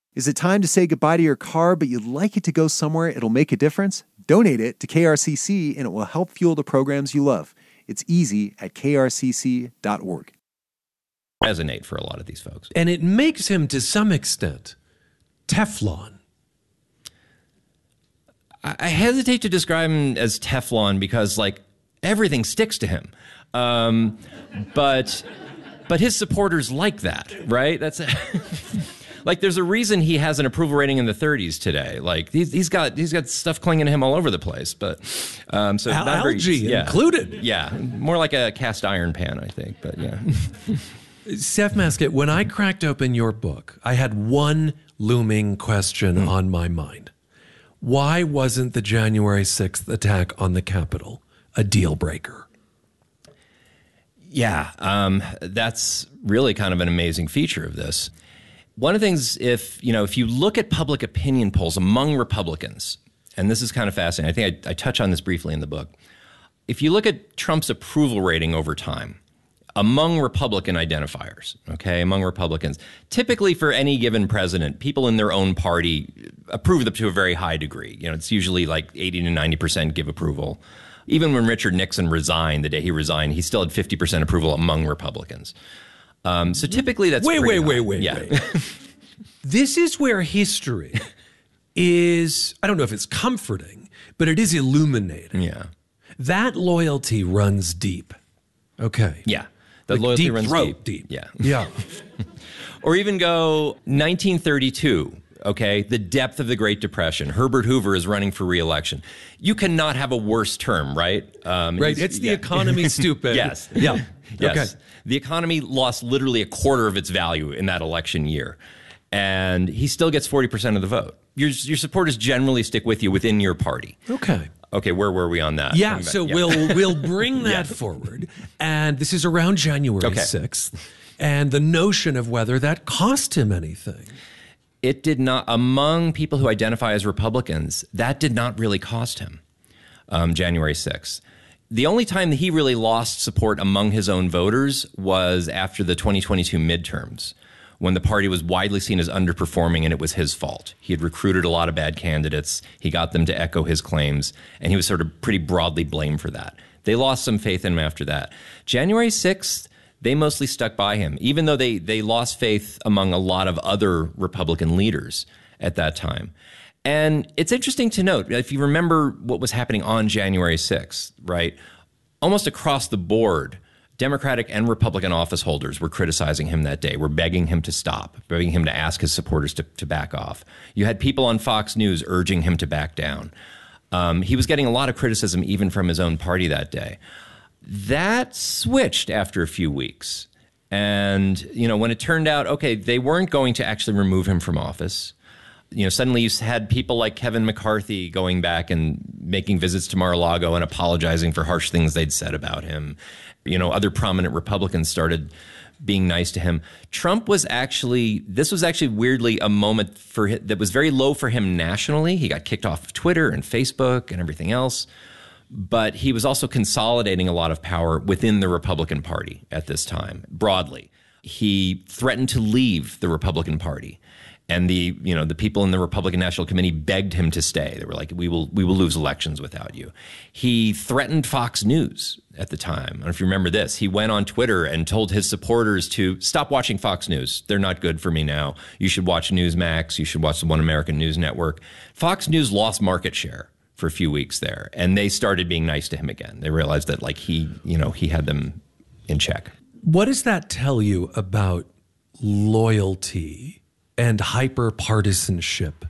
Is it time to say goodbye to your car, but you'd like it to go somewhere it'll make a difference? Donate it to KRCC and it will help fuel the programs you love. It's easy at krcc.org. Resonate for a lot of these folks. And it makes him, to some extent, Teflon. I hesitate to describe him as Teflon because, like, everything sticks to him. But his supporters like that, right? That's like, there's a reason he has an approval rating in the 30s today. Like, he's got stuff clinging to him all over the place. But so algae included. Yeah, more like a cast iron pan, I think. But yeah. Seth Masket, when I cracked open your book, I had one looming question on my mind. Why wasn't the January 6th attack on the Capitol a deal breaker? Yeah, that's really kind of an amazing feature of this. One of the things, if you look at public opinion polls among Republicans, and this is kind of fascinating, I think I touch on this briefly in the book. If you look at Trump's approval rating over time, among Republican identifiers, among Republicans, typically for any given president, people in their own party approve them to a very high degree. It's usually like 80 to 90% give approval. Even when Richard Nixon resigned, the day he resigned, he still had 50% approval among Republicans. So typically that's Wait. Yeah. This is where history is, I don't know if it's comforting, but it is illuminating. Yeah. That loyalty runs deep. Okay. Yeah. The loyalty deep runs throat deep. deep. Yeah. Yeah. Or even go 1932, the depth of the Great Depression. Herbert Hoover is running for re-election. You cannot have a worse term, right? Right. It's the economy, stupid. Yes. Yeah. Yes. Okay. The economy lost literally a quarter of its value in that election year. And he still gets 40% of the vote. Your supporters generally stick with you within your party. Okay, where were we on that? Yeah, so we'll bring that forward. And this is around January 6th. And the notion of whether that cost him anything. It did not. Among people who identify as Republicans, that did not really cost him, January 6th. The only time that he really lost support among his own voters was after the 2022 midterms, when the party was widely seen as underperforming and it was his fault. He had recruited a lot of bad candidates. He got them to echo his claims, and he was sort of pretty broadly blamed for that. They lost some faith in him after that. January 6th, they mostly stuck by him, even though they lost faith among a lot of other Republican leaders at that time. And it's interesting to note, if you remember what was happening on January 6th, right? Almost across the board, Democratic and Republican office holders were criticizing him that day, were begging him to stop, begging him to ask his supporters to back off. You had people on Fox News urging him to back down. He was getting a lot of criticism even from his own party that day. That switched after a few weeks. And, when it turned out, they weren't going to actually remove him from office. Suddenly you had people like Kevin McCarthy going back and making visits to Mar-a-Lago and apologizing for harsh things they'd said about him. Other prominent Republicans started being nice to him. This was actually weirdly a moment that was very low for him nationally. He got kicked off of Twitter and Facebook and everything else. But he was also consolidating a lot of power within the Republican Party at this time, broadly. He threatened to leave the Republican Party. And the people in the Republican National Committee begged him to stay. They were like, we will lose elections without you. He threatened Fox News at the time. I don't know if you remember this. He went on Twitter and told his supporters to stop watching Fox News. They're not good for me now. You should watch Newsmax. You should watch the One American News Network. Fox News lost market share for a few weeks there, and they started being nice to him again. They realized that he had them in check. What does that tell you about loyalty and hyper-partisanship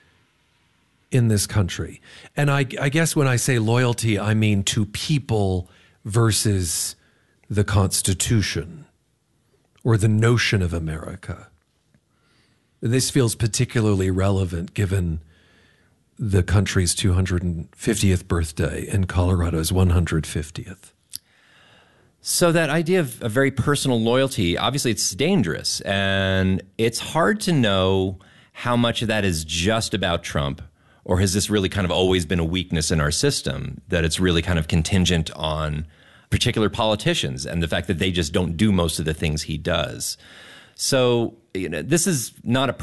in this country? And I guess when I say loyalty, I mean to people versus the Constitution or the notion of America. This feels particularly relevant given the country's 250th birthday and Colorado's 150th. So that idea of a very personal loyalty, obviously it's dangerous, and it's hard to know how much of that is just about Trump, or has this really kind of always been a weakness in our system, that it's really kind of contingent on particular politicians and the fact that they just don't do most of the things he does. So this is not a